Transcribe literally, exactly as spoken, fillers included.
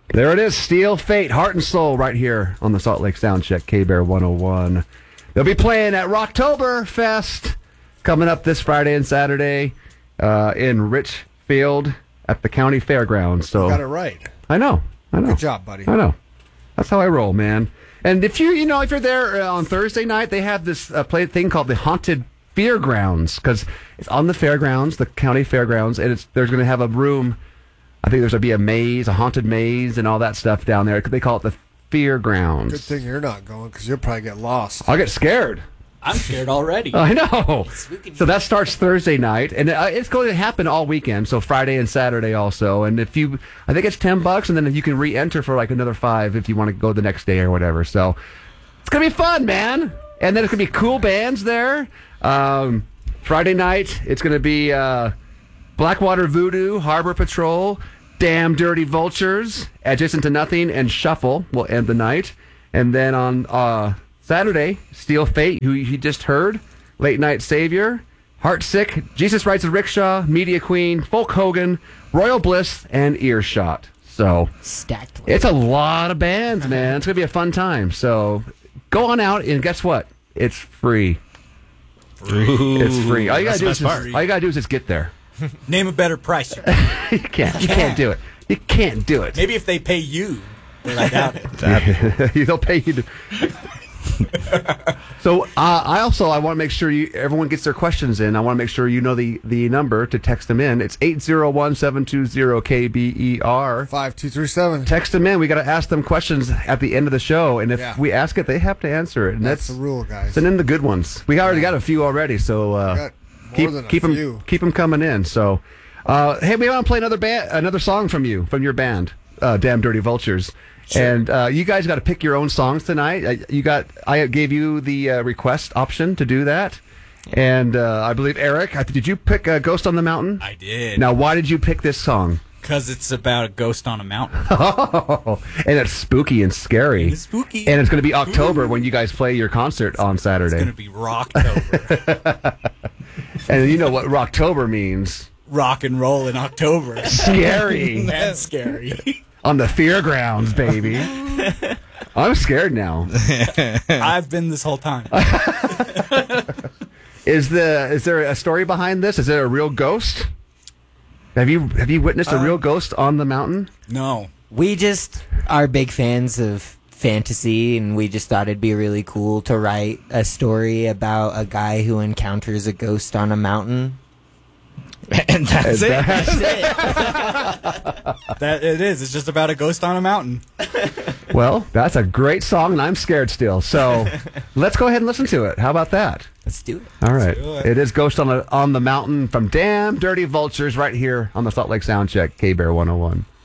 There it is, Steel Fate, Heart and Soul, right here on the Salt Lake Soundcheck, K-Bear one oh one. They'll be playing at Rocktober Fest coming up this Friday and Saturday uh, in Richfield at the county fairgrounds. So you got it right. I know, I know. Good job, buddy. I know. That's how I roll, man. And if you, you know, if you're there uh, on Thursday night, they have this uh, play thing called the Haunted Fairgrounds because it's on the fairgrounds, the county fairgrounds, and it's there's going to have a room. I think there's going to be a maze, a haunted maze, and all that stuff down there. They call it the Fairgrounds. Good thing you're not going because you'll probably get lost. I'll get scared. I'm scared already. I know. So that starts Thursday night, and it's going to happen all weekend. So Friday and Saturday also. And if you, I think it's ten bucks, and then if you can re-enter for like another five if you want to go the next day or whatever. So it's gonna be fun, man. And then it's gonna be cool bands there. Um, Friday night, it's gonna be uh, Blackwater Voodoo, Harbor Patrol, Damn Dirty Vultures, Adjacent to Nothing, and Shuffle will end the night. And then on uh, Saturday, Steel Fate, who you just heard, Late Night Savior, Heartsick, Jesus Rides a Rickshaw, Media Queen, Folk Hogan, Royal Bliss, and Earshot. So stacked. It's a lot of bands, man. It's going to be a fun time. So go on out, and guess what? It's free. Free. It's free. All you got to do is That's the best just, part. all you got to do is just get there. Name a better price. you can't. You can't do it. You can't do it. Maybe if they pay you, but I doubt it. They'll pay you to. So uh, I also I want to make sure you everyone gets their questions in. I want to make sure you know the, the number to text them in. It's eight zero one, seven two zero, K B E R. five two three seven. Text them in. We got to ask them questions at the end of the show, and if Yeah. we ask it, they have to answer it. And That's that's, the rule, guys. Send in the good ones. We already got a few already, so uh, got more keep than a keep few. them keep them coming in. So uh, hey, we want to play another band, another song from you from your band, uh, Damn Dirty Vultures. Sure. And uh, you guys got to pick your own songs tonight. Uh, you got. I gave you the uh, request option to do that, and uh, I believe Eric. I, did you pick uh, "Ghost on the Mountain"? I did. Now, why did you pick this song? Because it's about a ghost on a mountain. Oh, and it's spooky and scary. It's spooky. And it's going to be October when you guys play your concert on Saturday. It's going to be Rocktober. And you know what Rocktober means? Rock and roll in October. Scary. That's scary. On the fairgrounds, baby. I'm scared now. I've been this whole time. Is the is there a story behind this? Is there a real ghost? Have you have you witnessed a Uh, real ghost on the mountain? No. We just are big fans of fantasy, and we just thought it'd be really cool to write a story about a guy who encounters a ghost on a mountain. And that's Is it. that- That it is. It's just about a ghost on a mountain. Well, that's a great song, and I'm scared still. So let's go ahead and listen to it. How about that? Let's do it. All right. do it. It is Ghost on the on the Mountain from Damn Dirty Vultures right here on the Salt Lake Soundcheck, K-Bear one oh one.